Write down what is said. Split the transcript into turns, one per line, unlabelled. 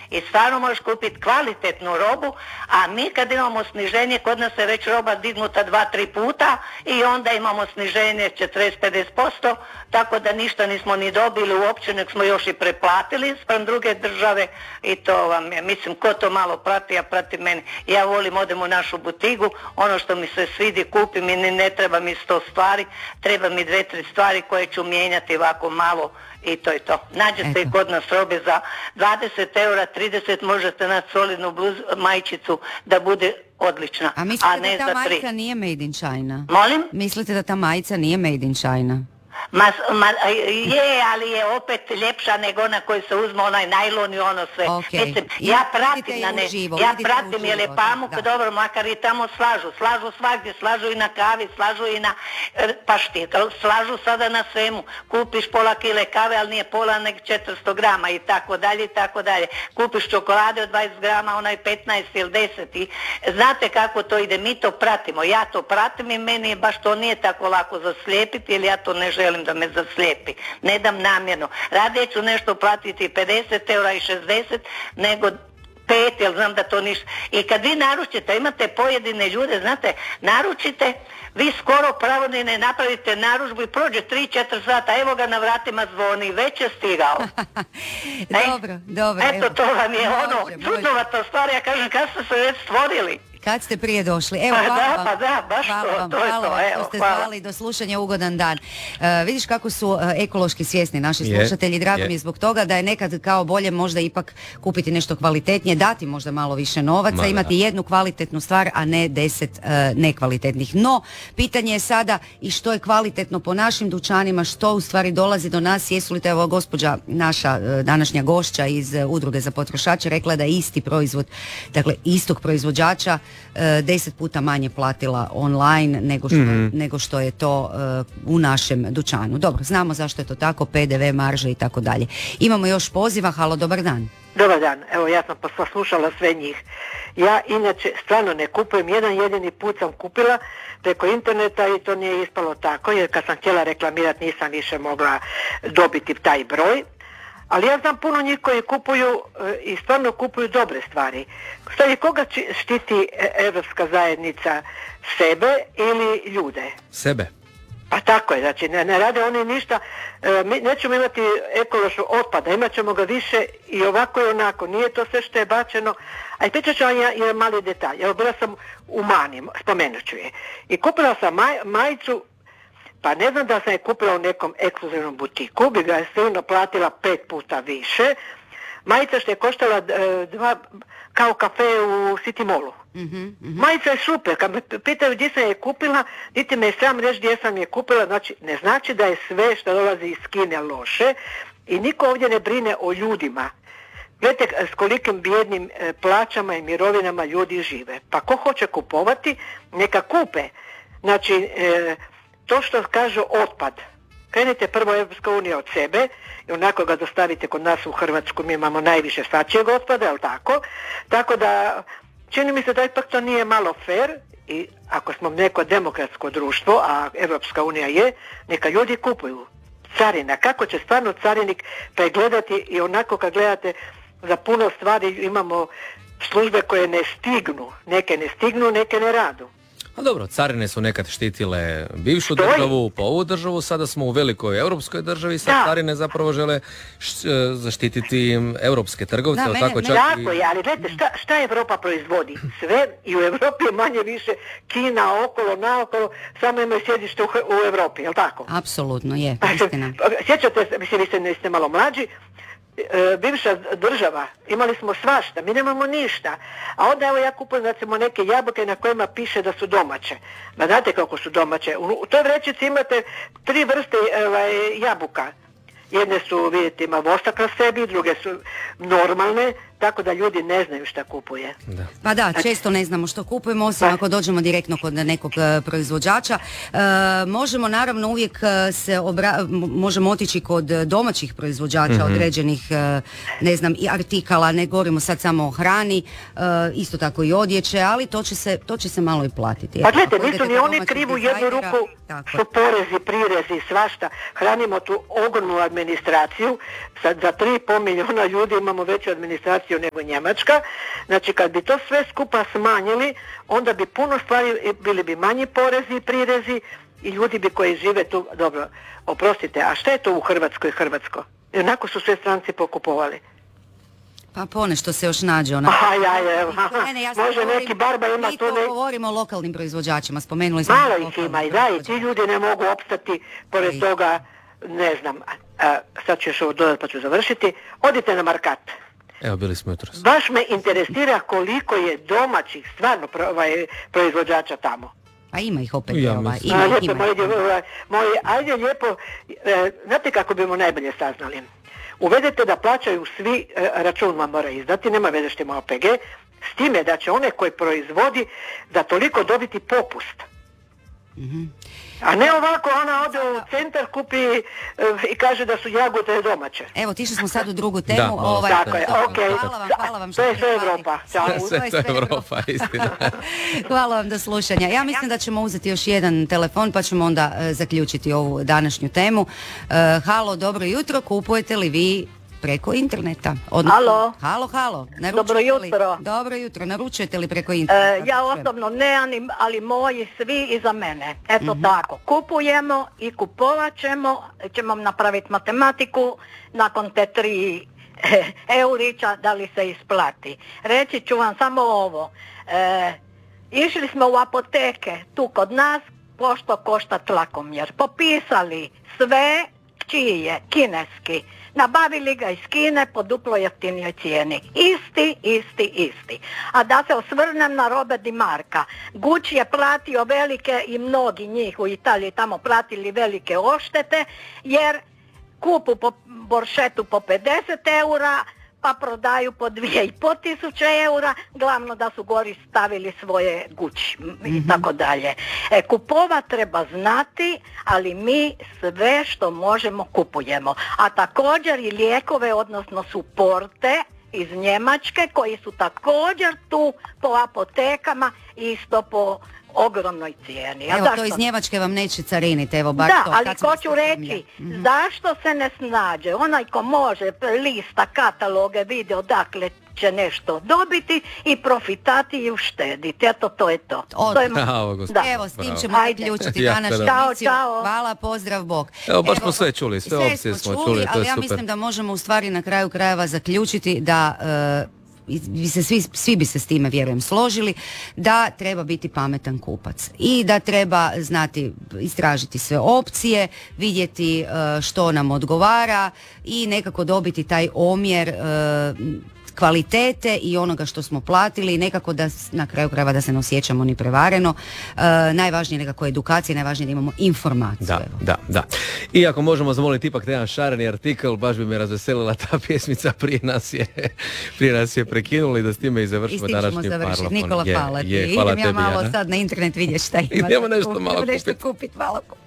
i stvarno možeš kupiti kvalitetnu robu, a mi kad imamo sniženje, kod nas je već roba dignuta 2-3 puta i onda imamo sniženje 40-50%, tako da ništa nismo ni dobili uopće, nek smo još i preplatili spram druge države i to vam je, mislim, ko to malo prati, a prati meni. Ja volim, odem u našu butigu, ono što mi se svidi kupim i ne treba mi 100 stvari, treba mi 2-3 stvari koje ću mijenjati ovako malo i to je to. Nađete i kod nas robe za 20 eura, 30 možete naći solidnu majčicu da bude odlična.
A mislite da ta majica nije made in China?
Molim?
Mislite da ta majica nije made in China?
Je, ali je opet ljepša nego ona koji se uzme, onaj najlon i ono sve.
Okay.
Mislim, ja pratim jer je pamuk, dobro, makar i tamo slažu svagdje, slažu i na kavi, slažu i na paštit, slažu sada na svemu. Kupiš pola kile kave, ali nije pola, nego 400 grama i tako dalje i tako dalje. Kupiš čokolade od 20 grama, onaj 15 ili 10 i znate kako to ide, mi to pratimo, ja to pratim i meni baš to nije tako lako zaslijepiti jer ja to ne želim da me zaslijepi. Ne dam namjerno. Radije ću nešto platiti 50 eura i 60 nego 5, jer znam da to ništa. I kad vi naručite, imate pojedine ljude, znate, naručite, vi skoro pravo ne napravite narudžbu i prođe 3-4 sata, evo ga na vratima zvoni, već je stigao.
Dobro.
Eto, to vam je čudnovata stvar, ja kažem, kad ste se već stvorili?
Kad ste prije došli. Evo, hvala vam što ste zvali, do slušanja, ugodan dan. Vidiš kako su ekološki svjesni naši slušatelji, drago mi je zbog toga da je nekad kao bolje možda ipak kupiti nešto kvalitetnije, dati možda malo više novaca, imati jednu kvalitetnu stvar, a ne 10 nekvalitetnih. No, pitanje je sada i što je kvalitetno po našim dućanima, što u stvari dolazi do nas, jesu li, evo gospođa naša današnja gošća iz Udruge za potrošače rekla da isti proizvod, dakle istog proizvođača 10 puta manje platila online nego što je to u našem dućanu. Dobro, znamo zašto je to tako, PDV, marže i tako dalje. Imamo još poziva, halo, dobar dan.
Dobar dan, evo ja sam poslušala sve njih. Ja inače stvarno ne kupujem, jedan jedini put sam kupila preko interneta i to nije ispalo tako, jer kad sam htjela reklamirati nisam više mogla dobiti taj broj. Ali ja znam puno njih koji kupuju i stvarno kupuju dobre stvari. Stvari, koga štiti Evropska zajednica? Sebe ili ljude?
Sebe.
Pa tako je, znači ne rade oni ništa, mi nećemo imati ekološkog otpada, imat ćemo ga više i ovako i onako, nije to sve što je bačeno. A i pričat ću vam jedan mali detalj, evo bila sam u Mani, spomenut ću je, i kupila sam majicu. Pa ne znam da sam je kupila u nekom ekskluzivnom butiku, bi ga je sigurno platila 5 puta više. Majica što je koštala kao kafe u City Mallu. Majica je super, kad me pitaju gdje sam je kupila, niti me sram reći gdje sam je kupila, znači ne znači da je sve što dolazi iz Kine loše i niko ovdje ne brine o ljudima. Gledajte s kolikim bijednim plaćama i mirovinama ljudi žive. Pa ko hoće kupovati, neka kupe. Znači, to što kažu otpad, krenite prvo Europska unija od sebe i onako ga dostavite kod nas u Hrvatsku, mi imamo najviše svačijeg otpada, jel tako? Tako da čini mi se da ipak to nije malo fair i ako smo neko demokratsko društvo, a Europska unija je, neka ljudi kupuju. Carina, kako će stvarno carinik pregledati i onako kad gledate za puno stvari imamo službe koje ne stignu, neke ne radu.
A dobro, carine su nekad štitile bivšu državu, pa ovu državu, sada smo u velikoj europskoj državi, sad carine zapravo žele zaštititi europske trgovce.
Tako je, ali gledajte, šta Europa proizvodi? Sve i u Europi je manje više Kina, okolo, naokolo, samo imaju sjedište u Europi, jel tako?
Apsolutno, je, istina.
Sjećate se, mislim, vi ste malo mlađi, bivša država, imali smo svašta, mi nemamo ništa. A onda evo ja kupujem recimo neke jabuke na kojima piše da su domaće. Ma znate kako su domaće? U toj vrećici imate 3 vrste jabuka. Jedne su, vidite, ima vosak na sebi, druge su normalne, tako da ljudi ne znaju šta kupuje.
Da.
Pa da, često ne znamo što kupujemo, osim ako dođemo direktno kod nekog proizvođača. Možemo naravno uvijek možemo otići kod domaćih proizvođača određenih, ne znam, i artikala, ne govorimo sad samo o hrani, isto tako i odjeće, ali to će se malo i platiti.
Pa gledajte, nisu ni oni krivu jednu ruku, su porezi, prirezi, svašta. Hranimo tu ogromnu administraciju, sad za 3,5 milijuna ljudi imamo veću administraciju inflaciju nego Njemačka. Znači kad bi to sve skupa smanjili, onda bi puno stvari, bili bi manji porezi i prirezi i ljudi bi koji žive tu, dobro, oprostite, a šta je to u Hrvatskoj hrvatsko? Jednako su sve stranci pokupovali.
Pa ponešto se još nađe ona.
Može neki barba ima
mi
tu
to govorimo o lokalnim proizvođačima, spomenuli smo.
Malo ih ima i da, i ti ljudi ne mogu opstati pored toga, ne znam, sad ću još ovo dodati pa ću završiti. Odite na Markat.
Evo, bili smo jutros.
Baš me interesira koliko je domaćih stvarno proizvođača tamo.
A ima ih opet.
Ajde lijepo, znate kako bi mu najbolje saznali? Uvedete da plaćaju svi, račun vam mora izdati, nema veze što ima OPG, s time da će one koji proizvodi da toliko dobiti popust. Mm-hmm. A ne ovako, ona ode u centar, kupi i kaže da su jagode domaće.
Evo, tišli smo sad u drugu temu.
Tako je, okej.
Hvala vam
što je sve Evropa.
Sve Evropa, istina.
Hvala vam do slušanja. Ja mislim da ćemo uzeti još jedan telefon pa ćemo onda zaključiti ovu današnju temu. Halo, dobro jutro, kupujete li vi preko interneta? Halo.
Dobro jutro.
Dobro jutro, naručujete li preko interneta?
Ja osobno ne, ali moji svi iza mene. Eto tako, kupujemo i kupovat ćemo napraviti matematiku nakon te 3 eurića da li se isplati. Reći ću vam samo ovo. Išli smo u apoteke tu kod nas, pošto košta tlakomjer. Popisali sve čiji je kineski. Nabavili ga iz Kine po duplo jeftinijoj cijeni. Isti. A da se osvrnem na Robert Di Marca. Gucci je platio velike i mnogi njih u Italiji tamo platili velike odštete jer kupu po boršetu po 50 eura, pa prodaju po 2.500 eura, glavno da su gori stavili svoje Gucci i tako dalje. Kupovat treba znati, ali mi sve što možemo kupujemo. A također i lijekove, odnosno suporte iz Njemačke koji su također tu po apotekama isto po ogromnoj cijeni.
Evo, to iz Njemačke vam neće cariniti, evo baš
da,
to.
Ali hoću reći, zašto se ne snađe? Onaj ko može lista kataloge, vidi odakle će nešto dobiti i profitati i uštediti. Eto, to je to.
Evo, s tim ćemo zaključiti današnju emisiju. Hvala, pozdrav, bog.
Evo, baš smo sve čuli, sve opcije smo čuli, to je
ali ja mislim da možemo u stvari na kraju krajeva zaključiti da svi bi se s time, vjerujem, složili, da treba biti pametan kupac i da treba znati istražiti sve opcije, vidjeti što nam odgovara i nekako dobiti taj omjer kvalitete i onoga što smo platili, nekako da na kraju krajeva da se ne osjećamo ni prevareno. Najvažnije nekako edukacija, najvažnije da imamo informaciju.
Da. I ako možemo zamoliti ipak jedan šareni artikl, baš bi me razveselila ta pjesmica, prije nas je prekinuli, da s time i završimo današnji parlapon.
Nikola, hvala ti. Idem ja malo sad na internet vidjeti šta ima.
Idemo nešto malo
kupiti.